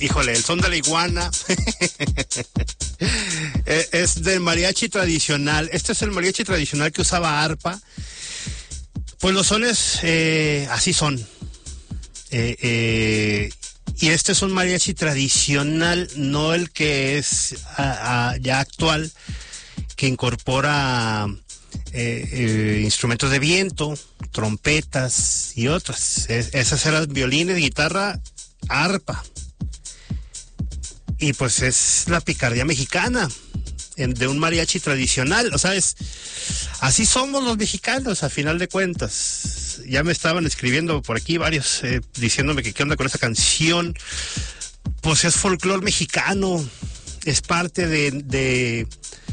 Híjole, el son de la iguana. Es del mariachi tradicional. Este es el mariachi tradicional que usaba arpa. Pues los sones así son. Y este es un mariachi tradicional, no el que es ya actual, que incorpora instrumentos de viento, trompetas y otras. Esas eran violines, guitarra, arpa. Y pues es la picardía mexicana de un mariachi tradicional. O sea, así somos los mexicanos, a final de cuentas. Ya me estaban escribiendo por aquí varios diciéndome que qué onda con esa canción. Pues es folclore mexicano, es parte de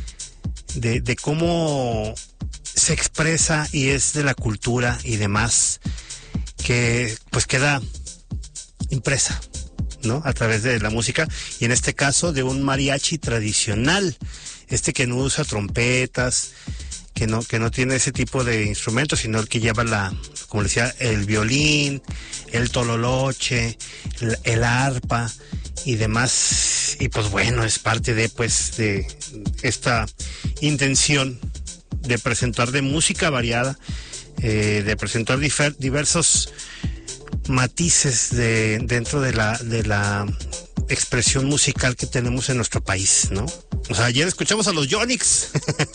cómo se expresa y es de la cultura y demás, que pues queda impresa, ¿no? A través de la música, y en este caso de un mariachi tradicional, que no usa trompetas, que no tiene ese tipo de instrumentos, sino el que lleva como decía, el violín, el tololoche, el arpa y demás. Y pues bueno, es parte de esta intención de presentar de música variada, de presentar diversos matices dentro de la expresión musical que tenemos en nuestro país, ¿no? O sea, ayer escuchamos a los Yonix.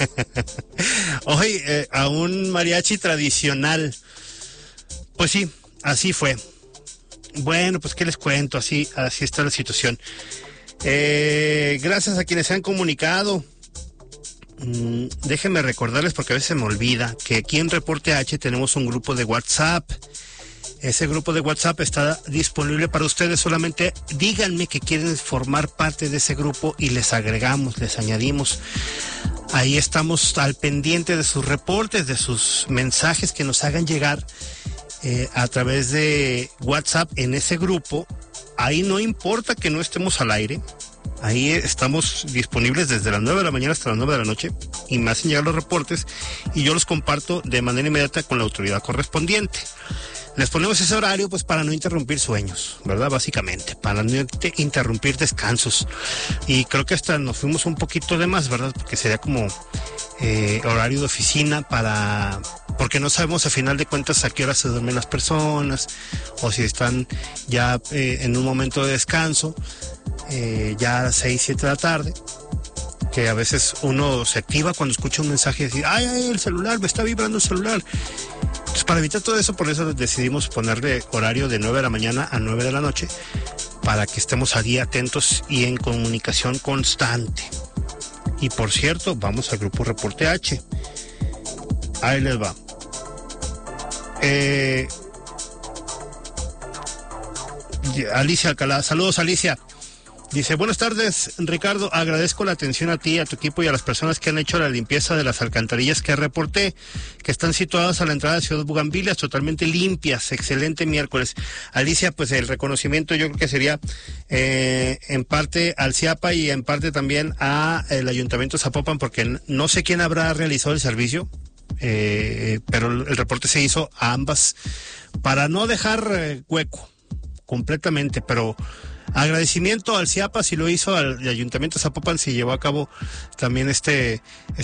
Hoy a un mariachi tradicional. Pues sí, así fue. Bueno, pues qué les cuento, así está la situación. Gracias a quienes se han comunicado. Déjenme recordarles, porque a veces se me olvida, que aquí en Reporte H tenemos un grupo de WhatsApp. Ese grupo de WhatsApp está disponible para ustedes. Solamente díganme que quieren formar parte de ese grupo y les agregamos, les añadimos. Ahí estamos al pendiente de sus reportes, de sus mensajes que nos hagan llegar a través de WhatsApp en ese grupo. Ahí no importa que no estemos al aire. Ahí estamos disponibles desde las 9 de la mañana hasta las 9 de la noche y me hacen llegar los reportes y yo los comparto de manera inmediata con la autoridad correspondiente. Les ponemos ese horario pues para no interrumpir sueños, ¿verdad? Básicamente, para no interrumpir descansos. Y creo que hasta nos fuimos un poquito de más, ¿verdad? Porque sería como horario de oficina porque no sabemos a final de cuentas a qué hora se duermen las personas o si están ya en un momento de descanso, ya a las 6, 7 de la tarde. Que a veces uno se activa cuando escucha un mensaje y dice, ay, el celular, me está vibrando el celular. Entonces, para evitar todo eso, por eso decidimos ponerle horario de 9 de la mañana a 9 de la noche, para que estemos allí atentos y en comunicación constante. Y por cierto, vamos al grupo Reporte H. Ahí les va. Alicia Alcalá, saludos Alicia. Dice, buenas tardes, Ricardo, agradezco la atención a ti, a tu equipo y a las personas que han hecho la limpieza de las alcantarillas que reporté, que están situadas a la entrada de Ciudad Bugambilias, totalmente limpias. Excelente miércoles. Alicia, pues el reconocimiento yo creo que sería en parte al CIAPA y en parte también a el Ayuntamiento de Zapopan, porque no sé quién habrá realizado el servicio, pero el reporte se hizo a ambas para no dejar hueco completamente, pero agradecimiento al CIAPA si lo hizo, al Ayuntamiento de Zapopan si llevó a cabo también este